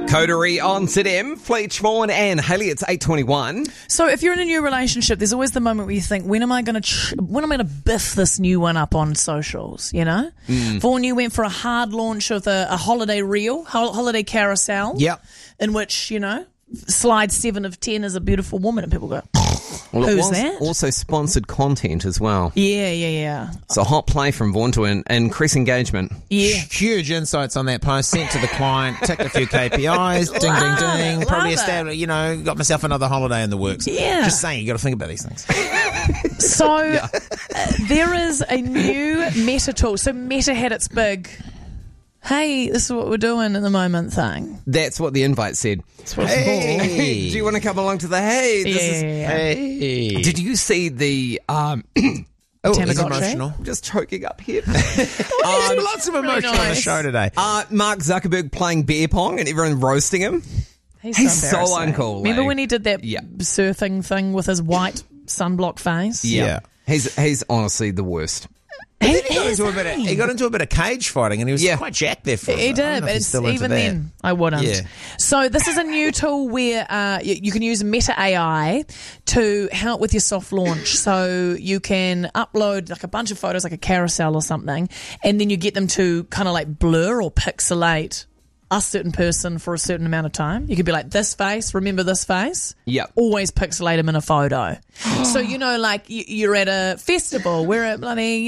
Coterie on ZM, Fleetch Vaughan and Hayley. It's 8:21. So if you're in a new relationship, there's always the moment where you think, when am I going to biff this new one up on socials, you know? Vaughan, you went for a hard launch of a holiday reel, holiday carousel. Yep. In which, you know, slide 7 of 10 is a beautiful woman and people go, Well, who's it was that? also sponsored content as well. Yeah. It's a hot play from Vaughan to increase engagement. Yeah. Huge insights on that post, sent to the client, ticked a few KPIs, ding, ding, ding. Probably love it. established, got myself another holiday in the works. Yeah. Just saying, you got to think about these things. So there is a new Meta tool. So Meta had its big, hey, this is what we're doing at the moment thing. That's what the invite said. Hey, do you want to come along to the hey? Hey. Did you see the Oh, it's Tamagotchi? emotional. I'm just choking up here. Lots of emotion on the nice. show today. Mark Zuckerberg playing beer pong and everyone roasting him. He's so embarrassing. uncool. Remember eh? when he did that Yeah. surfing thing with his white sunblock face? Yeah. He's honestly the worst. He got into a bit of cage fighting, and he was quite jacked there for a He bit. I don't did, know but if he's it's, still into even that. then, I wouldn't. Yeah. So this is a new tool where you can use Meta AI to help with your soft launch. So you can upload like a bunch of photos, like a carousel or something, and then you get them to kind of like blur or pixelate a certain person for a certain amount of time. You could be like, this face, remember this face? Yep. Always pixelate them in a photo. So, like you're at a festival, we're at bloody,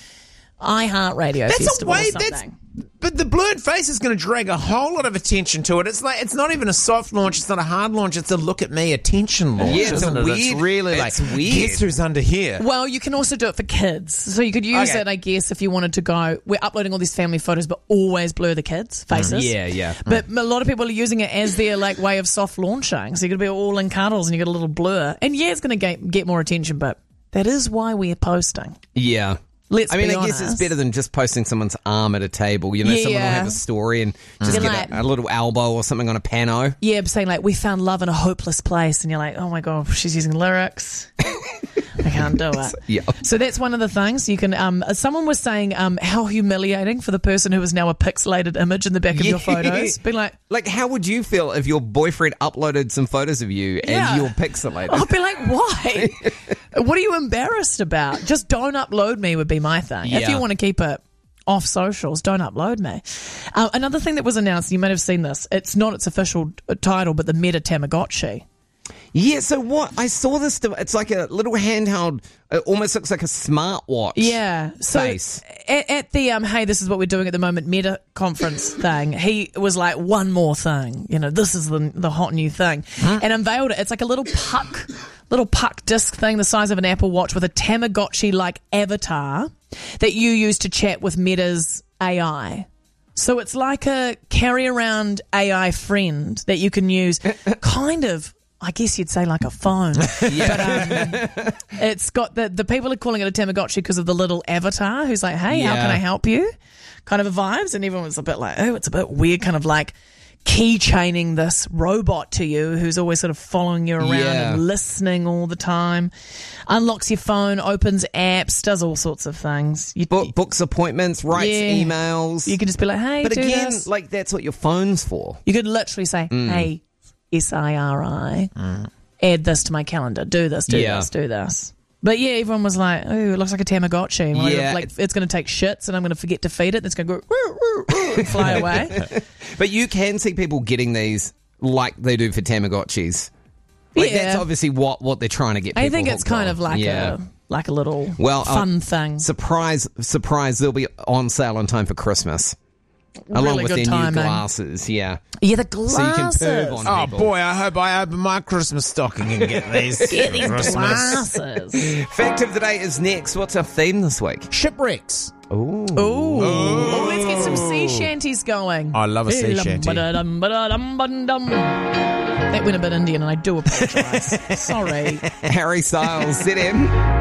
iHeartRadio festival or something. But the blurred face is going to drag a whole lot of attention to it. It's not even a soft launch. It's not a hard launch. It's a look at me attention launch. Yeah, it's isn't a it? weird- It's really it's like, weird. guess who's under here? Well, you can also do it for kids. So you could use Okay. it, I guess, if you wanted to go, we're uploading all these family photos, but always blur the kids' faces. Yeah. But a lot of people are using it as their way of soft launching. So you're going to be all in cuddles and you get a little blur. And it's going to get more attention, but that is why we're posting. Yeah. Let's I be guess honest. it's better than just posting someone's arm at a table. Someone will have a story and just They're get like- a little elbow or something on a pano. Yeah, saying we found love in a hopeless place. And you're like, oh my God, she's using lyrics. I can't do it. Yeah. So that's one of the things you can. Someone was saying how humiliating for the person who is now a pixelated image in the back of your photos. Be like, how would you feel if your boyfriend uploaded some photos of you Yeah. and you're pixelated? I'd be like, why? What are you embarrassed about? Just don't upload me would be my thing. If Yeah. you want to keep it off socials, don't upload me. Another thing that was announced, you might have seen this. It's not its official title, but the Meta Tamagotchi. Yeah, so what? I saw this. It's like a little handheld. It almost looks like a smartwatch. Yeah. So Face. at the hey, this is what we're doing at the moment Meta conference thing, he was like, one more thing. This is the hot new thing. And unveiled it. It's like a little puck disc thing the size of an Apple Watch with a Tamagotchi-like avatar that you use to chat with Meta's AI. So it's like a carry-around AI friend that you can use kind of, I guess you'd say like a phone. But it's got the people are calling it a Tamagotchi because of the little avatar who's like, hey, how can I help you? Kind of vibes. And everyone was a bit like, oh, it's a bit weird, kind of like keychaining this robot to you who's always sort of following you around and listening all the time. Unlocks your phone, opens apps, does all sorts of things. Books appointments, writes emails. You can just be like, hey, but do again, this. that's what your phone's for. You could literally say, hey, SIRI, add this to my calendar, do this, do this. But yeah, everyone was like, oh, it looks like a Tamagotchi. It's going to take shits and I'm going to forget to feed it. It's going to go and fly away. But you can see people getting these like they do for Tamagotchis. That's obviously what they're trying to get people I think it's hooked kind on. of like a little fun thing. Surprise, they'll be on sale on time for Christmas. Along Really with good their timing. new glasses, Yeah, the glasses. So you can perv on Oh people. boy, I hope I open my Christmas stocking and get these. Get these Christmas. glasses. Fact of the day is next. What's our theme this week? Shipwrecks. Ooh. Oh, let's get some sea shanties going. I love a sea shanty. That went a bit Indian and I do apologise. Sorry. Harry Styles, ZM.